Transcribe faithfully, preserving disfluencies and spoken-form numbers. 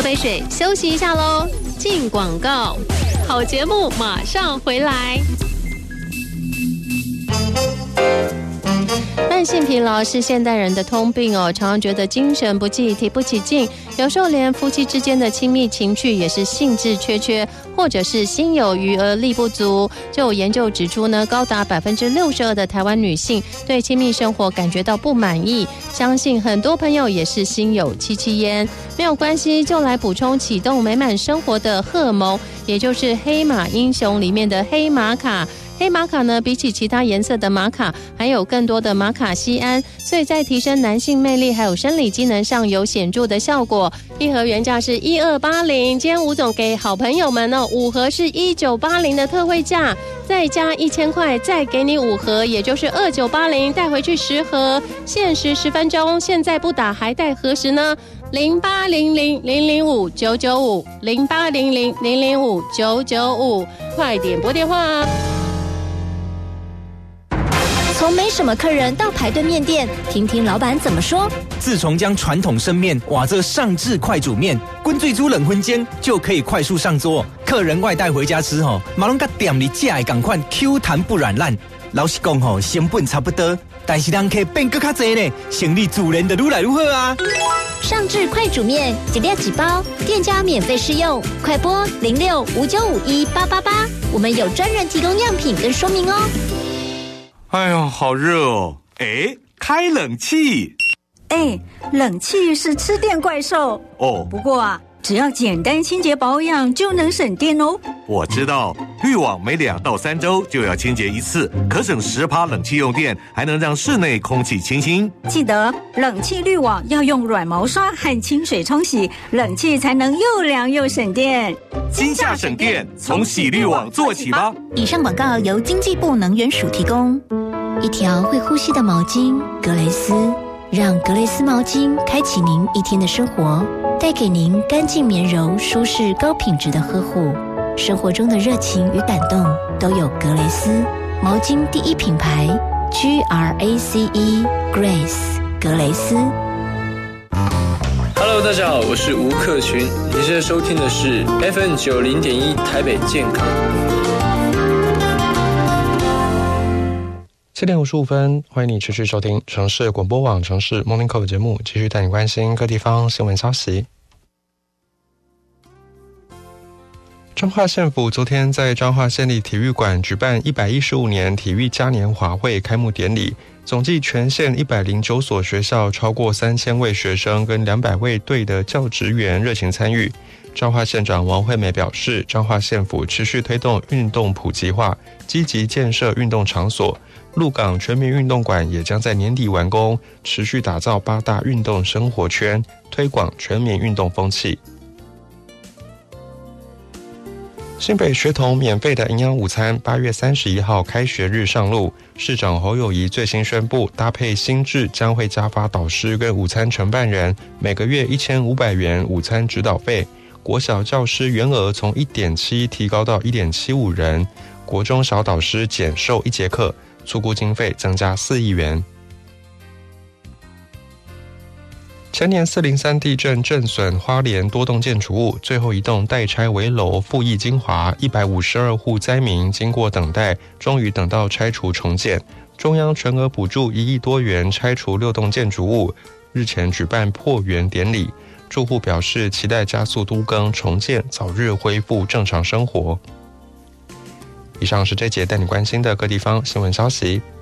杯水，休息一下喽。进广告，好节目马上回来。慢性疲劳是现代人的通病哦，常常觉得精神不济、提不起劲，有时候连夫妻之间的亲密情趣也是兴致缺缺，或者是心有余而力不足。就有研究指出呢，高达百分之六十二的台湾女性对亲密生活感觉到不满意，相信很多朋友也是心有戚戚焉。没有关系，就来补充启动美满生活的荷尔蒙，也就是黑马英雄里面的黑玛卡。黑玛卡呢，比起其他颜色的玛卡，还有更多的玛卡酰胺，所以在提升男性魅力还有生理机能上有显著的效果。一盒原价是一千二百八十，今天吴总给好朋友们哦，五盒是一千九百八十的特惠价，再加一千块，再给你五盒，也就是二千九百八十，带回去十盒，限时十分钟，现在不打还待何时呢？零八零零零零五九九五，零八零零零零五九九五，快点拨电话啊！ 从没什么客人到排队面店，听听老板怎么说。 自从将传统生面瓦这上至快煮面，滚最煮冷荤煎，就可以快速上桌。客人外带回家吃吼，马龙甲店里架的赶快 Q 弹不软烂。老实讲吼，成本差不多，但是人客变更较多呢，生意自然就愈来愈好啊。 上至快煮面，几粒几包，店家免费试用，快拨零六五九五一八八八，我们有专人提供样品跟说明哦。 哎呦，好热哦！哎，开冷气。 哎，冷气是吃电怪兽哦。 不过啊，只要简单清洁保养就能省电哦。 我知道，滤网每两到三周就要清洁一次，可省十趴冷气用电，还能让室内空气清新。 记得冷气滤网要用软毛刷和清水冲洗，冷气才能又凉又省电。 今夏省电，从洗滤网做起吧。 以上广告由经济部能源署提供。一条会呼吸的毛巾，格蕾丝，让格蕾丝毛巾开启您一天的生活，带给您干净绵柔、舒适、高品质的呵护。生活中的热情与感动都有格蕾丝毛巾第一品牌 G R A C E Grace 格蕾丝。 Hello， 大家好，我是吴克群，你现在收听的是 F M 九零点一台北健康。 七点五十五分，欢迎你持续收听城市广播网城市 Morning Call 节目，继续带你关心各地方新闻消息。彰化县府昨天在彰化县立体育馆举办一百一十五年体育嘉年华会开幕典礼，总计全县一百零九所学校，超过三千位学生跟两百位队的教职员热情参与。彰化县长王惠美表示，彰化县府持续推动运动普及化，积极建设运动场所。鹿港全民运动馆也将在年底完工，持续打造八大运动生活圈，推广全民运动风气。新北学童免费的营养午餐八月三十一号开学日上路，市长侯友宜最新宣布，搭配新制将会加发导师跟午餐承办人每个月一千五百元午餐指导费，国小教师原额从 一点七 提高到 一点七五 人，国中小导师减授一节课，粗估经费增加四亿元。前年四零三地震震损花莲多栋建筑物，最后一栋待拆危楼复议精华，一百五十二户灾民经过等待，终于等到拆除重建。中央全额补助一亿多元拆除六栋建筑物，日前举办破园典礼，住户表示期待加速都更重建，早日恢复正常生活。以上是这节带你关心的各地方新闻消息。